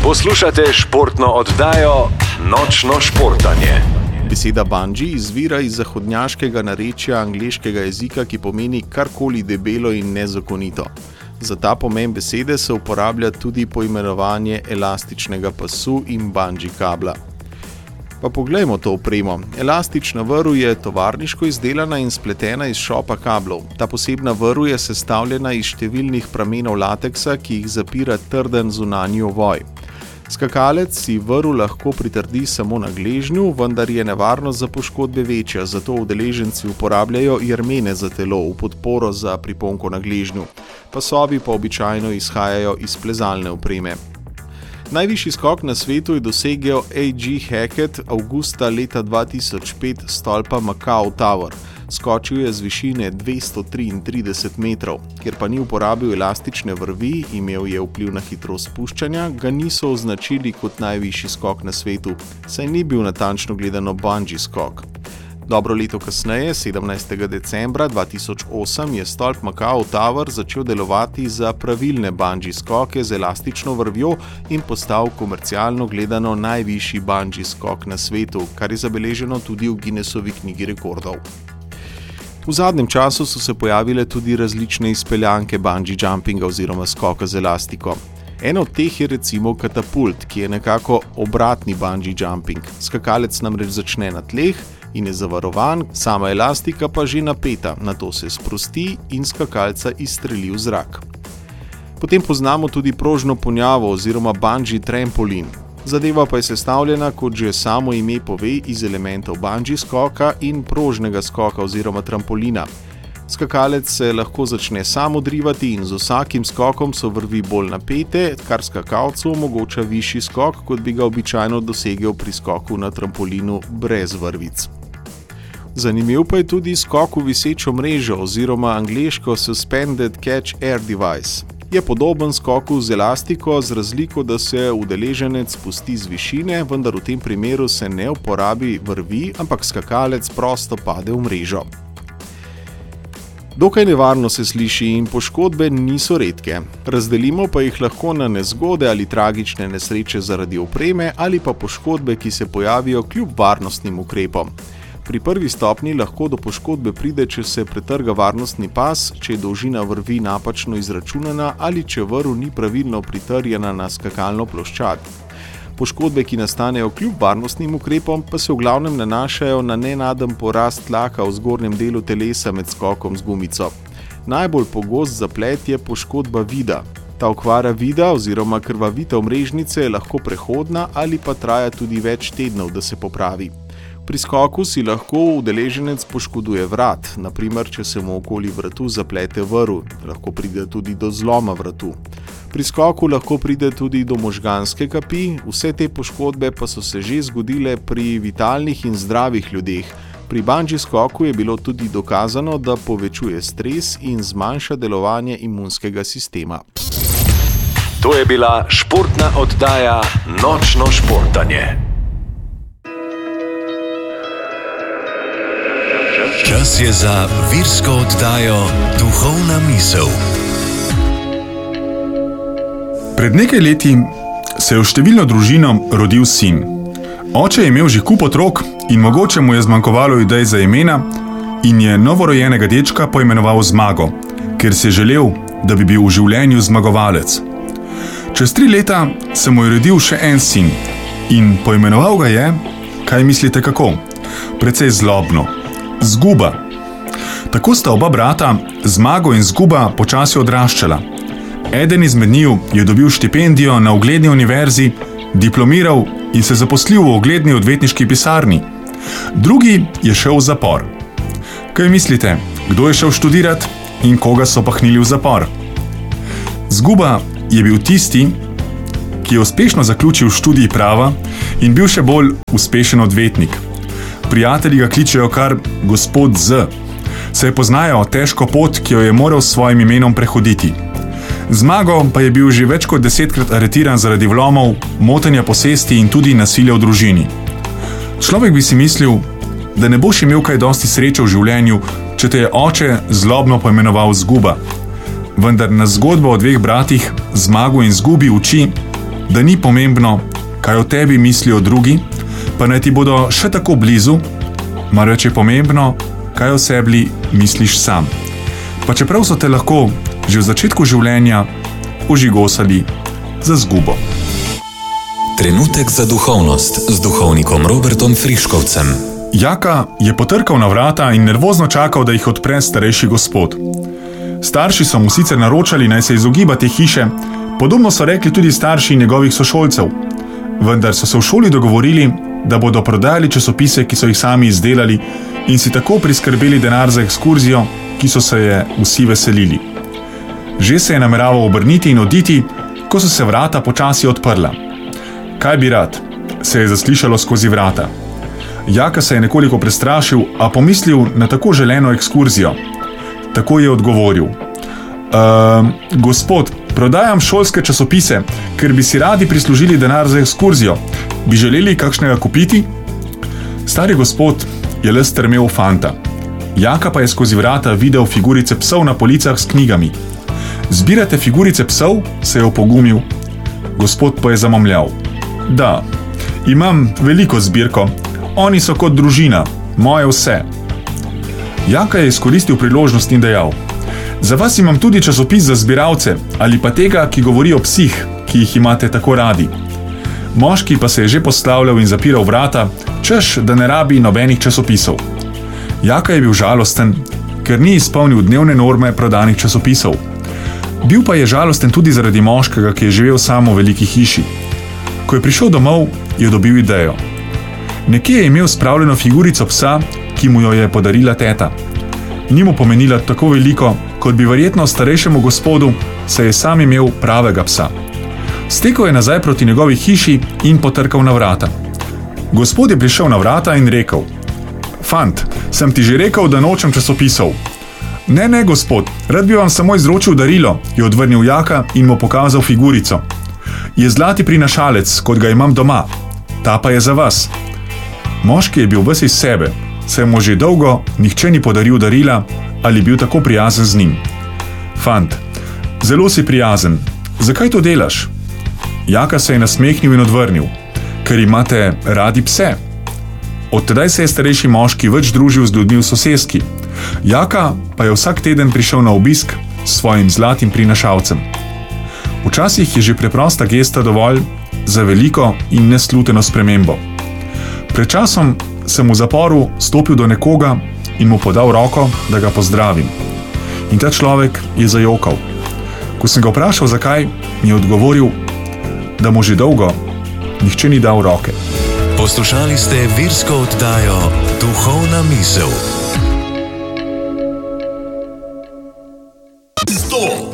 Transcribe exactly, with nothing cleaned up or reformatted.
Poslušate športno oddajo Nočno športanje. Beseda bungee izvira iz zahodnjaškega narečja angleškega jezika, ki pomeni karkoli debelo in nezakonito. Za ta pomen besede se uporablja tudi poimenovanje elastičnega pasu in bungee kabla. Pa poglejmo to opremo. Elastična vrv je tovarniško izdelana in spletena iz šopa kablov. Ta posebna vrv je sestavljena iz številnih pramenov lateksa, ki jih zapira trden zunanji ovoj. Skakalec si vrv lahko pritrdi samo na gležnju, vendar je nevarnost za poškodbe večja, zato udeleženci uporabljajo jermene za telo v podporo za priponko na gležnju. Pasovi pa običajno izhajajo iz plezalne opreme. Najvišji skok na svetu je dosegel A G Hackett avgusta leta dva tisoč pet s stolpa Macau Tower. Skočil je z višine dvesto triintrideset metrov. Ker pa ni uporabil elastične vrvi, imel je vpliv na hitrost spuščanja, ga niso označili kot najvišji skok na svetu, saj ni bil natančno gledano bungee skok. Dobro leto kasneje, sedemnajstega decembra dva tisoč osem, je stolp Macau Tower začel delovati za pravilne bungee skoke z elastično vrvjo in postal komercialno gledano najvišji bungee skok na svetu, kar je zabeleženo tudi v Guinnessovi knjigi rekordov. V zadnjem času so se pojavile tudi različne izpeljanke bungee jumpinga oziroma skoka z elastiko. Ena od teh je recimo katapult, ki je nekako obratni bungee jumping. Skakalec namreč začne na tleh in je zavarovan, sama elastika pa že napeta, nato se sprosti in skakalca izstreli v zrak. Potem poznamo tudi prožno ponjavo oziroma bungee trampolin. Zadeva pa je sestavljena, kot že samo ime pove, iz elementov bungee skoka in prožnega skoka oziroma trampolina. Skakalec se lahko začne sam odrivati in z vsakim skokom so vrvi bolj napete, kar skakalcu omogoča višji skok, kot bi ga običajno dosegel pri skoku na trampolinu brez vrvic. Zanimiv pa je tudi skok v visečo mrežo oziroma angleško Suspended Catch Air Device. Je podoben skoku z elastiko, z razliko, da se udeleženec spusti z višine, vendar v tem primeru se ne uporabi vrvi, ampak skakalec prosto pade v mrežo. Dokaj nevarno se sliši in poškodbe niso redke. Razdelimo pa jih lahko na nezgode ali tragične nesreče zaradi opreme ali pa poškodbe, ki se pojavijo kljub varnostnim ukrepom. Pri prvi stopnji lahko do poškodbe pride, če se pretrga varnostni pas, če je dolžina vrvi napačno izračunana ali če vrv ni pravilno pritrjena na skakalno ploščad. Poškodbe, ki nastanejo kljub varnostnim ukrepom, pa se v glavnem nanašajo na nenaden porast tlaka v zgornjem delu telesa med skokom z gumico. Najbolj pogost zaplet je poškodba vida. Ta okvara vida oziroma krvavitev mrežnice je lahko prehodna ali pa traja tudi več tednov, da se popravi. Pri skoku si lahko udeleženec poškoduje vrat, na primer, če se mu okoli vratu zaplete vrv, lahko pride tudi do zloma vratu. Pri skoku lahko pride tudi do možganske kapi, vse te poškodbe pa so se že zgodile pri vitalnih in zdravih ljudeh. Pri bungee skoku je bilo tudi dokazano, da povečuje stres in zmanjša delovanje imunskega sistema. To je bila športna oddaja Nočno športanje. Čas je za virsko oddajo Duhovna misel. Pred nekaj leti se je v številno družino rodil sin. Oče je imel že kup otrok in mogoče mu je zmanjkovalo idej za imena in je novorojenega dečka poimenoval Zmago, ker si je želel, da bi bil v življenju zmagovalec. Čez tri leta se mu je rodil še en sin in poimenoval ga je, kaj mislite kako? Precej zlobno. Zguba. Tako sta oba brata, Zmago in Zguba, počasi odraščala. Eden izmed njiju je dobil štipendijo na ugledni univerzi, diplomiral in se zaposlil v ugledni odvetniški pisarni. Drugi je šel v zapor. Kaj mislite, kdo je šel študirat in koga so pahnili v zapor? Zguba je bil tisti, ki je uspešno zaključil študij prava in bil še bolj uspešen odvetnik. Prijatelji ga kličejo kar gospod Z, saj poznajo težko pot, ki jo je moral s svojim imenom prehoditi. Zmago pa je bil že več kot desetkrat aretiran zaradi vlomov, motenja posesti in tudi nasilja v družini. Človek bi si mislil, da ne boš imel kaj dosti sreče v življenju, če te je oče zlobno poimenoval Zguba. Vendar nas zgodba o dveh bratih, Zmagu in Zgubi, uči, da ni pomembno, kaj o tebi mislijo drugi, pa naj ti bodo še tako blizu, marveč je pomembno, kaj o sebi misliš sam. Pa čeprav so te lahko že v začetku življenja ožigosali za zgubo. Trenutek za duhovnost z duhovnikom Robertom Friškovcem. Jaka je potrkal na vrata in nervozno čakal, da jih odpre starejši gospod. Starši so mu sicer naročali, naj se izogiba te hiše, podobno so rekli tudi starši njegovih sošolcev, vendar so se v šoli dogovorili, da bodo prodajali časopise, ki so jih sami izdelali, in si tako priskrbeli denar za ekskurzijo, ki so se je vsi veselili. Že se je nameraval obrniti in oditi, ko so se vrata počasi odprla. Kaj bi rad? Se je zaslišalo skozi vrata. Jaka se je nekoliko prestrašil, a pomislil na tako želeno ekskurzijo. Tako je odgovoril. Uh, gospod, prodajam šolske časopise, ker bi si radi prislužili denar za ekskurzijo. Bi želeli kakšnega kupiti? Stari gospod je le strmel fanta. Jaka pa je skozi vrata videl figurice psov na policah s knjigami. Zbirate figurice psov? Se je opogumil. Gospod pa je zamomljal. Da, imam veliko zbirko. Oni so kot družina, moje vse. Jaka je izkoristil priložnost in dejal. Za vas imam tudi časopis za zbiralce, ali pa tega, ki govori o psih, ki jih imate tako radi. Moški pa se je že postavljal in zapiral vrata, češ, da ne rabi nobenih časopisov. Jaka je bil žalosten, ker ni izpolnil dnevne norme prodanih časopisov. Bil pa je žalosten tudi zaradi moškega, ki je živel samo v veliki hiši. Ko je prišel domov, je dobil idejo. Nekje je imel spravljeno figurico psa, ki mu jo je podarila teta. Ni mu pomenila tako veliko, kot bi verjetno starejšemu gospodu, saj je sam imel pravega psa. Stekel je nazaj proti njegovi hiši in potrkal na vrata. Gospod je prišel na vrata in rekel. Fant, sem ti že rekel, da nočem časopisov. Ne, ne, gospod, rad bi vam samo izročil darilo, je odvrnil Jaka in mu pokazal figurico. Je zlati prinašalec, kot ga imam doma. Ta pa je za vas. Moški je bil ves iz sebe, saj mu že dolgo nihče ni podaril darila ali bil tako prijazen z njim. Fant, zelo si prijazen. Zakaj to delaš? Jaka se je nasmehnil in odvrnil. Ker imate radi pse. Od tedaj se je starejši moški več družil z ljudmi v soseski. Jaka pa je vsak teden prišel na obisk s svojim zlatim prinašalcem. Včasih je že preprosta gesta dovolj za veliko in nesluteno spremembo. Pred časom sem v zaporu stopil do nekoga in mu podal roko, da ga pozdravim. In ta človek je zajokal. Ko sem ga vprašal, zakaj, mi je odgovoril, da mu že dolgo nihče ni dal roke. Poslušali ste virsko oddajo Duhovna misel. Stop!